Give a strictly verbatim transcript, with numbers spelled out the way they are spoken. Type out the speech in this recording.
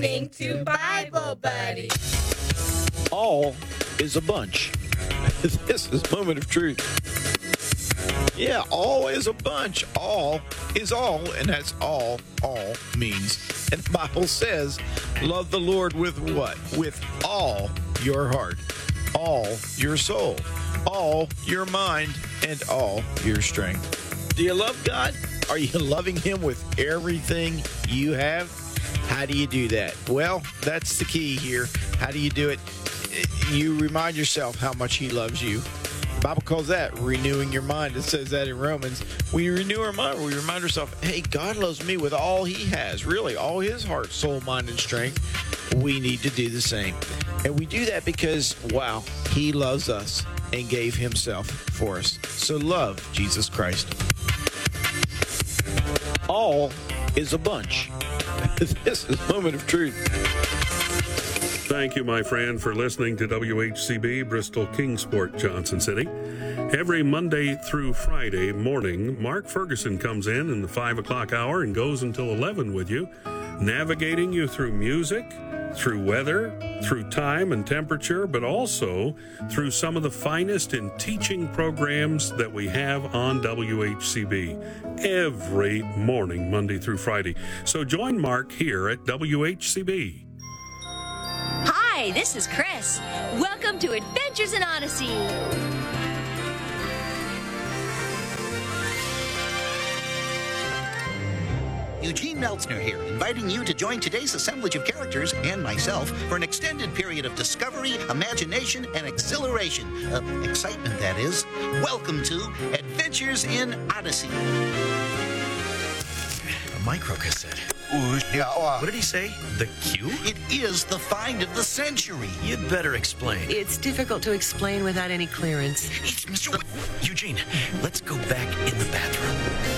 listening to Bible Buddy. All is a bunch. This is Moment of Truth. Yeah, all is a bunch. All is all, and that's all all means. And the Bible says, love the Lord with what? With all your heart, all your soul, all your mind, and all your strength. Do you love God? Are you loving Him with everything you have? How do you do that? Well, that's the key here. How do you do it? You remind yourself how much He loves you. The Bible calls that renewing your mind. It says that in Romans. We renew our mind. We remind ourselves, hey, God loves me with all He has, really, all His heart, soul, mind, and strength. We need to do the same. And we do that because, wow, He loves us and gave Himself for us. So love Jesus Christ. All is a bunch. This is Moment of Truth. Thank you, my friend, for listening to W H C B, Bristol Kingsport, Johnson City. Every Monday through Friday morning, Mark Ferguson comes in in the five o'clock hour and goes until eleven with you, navigating you through music, through weather, through time and temperature, but also through some of the finest in teaching programs that we have on W H C B every morning, Monday through Friday. So join Mark here at W H C B. Hi, this is Chris. Welcome to Adventures in Odyssey. Eugene Meltzner here, inviting you to join today's assemblage of characters and myself for an extended period of discovery, imagination, and exhilaration. Uh, excitement, that is. Welcome to Adventures in Odyssey. A microcassette. Yeah, uh, What did he say? The Q? it is the find of the century. You'd better explain. It's difficult to explain without any clearance. It's Mister Eugene, let's go back in the bathroom.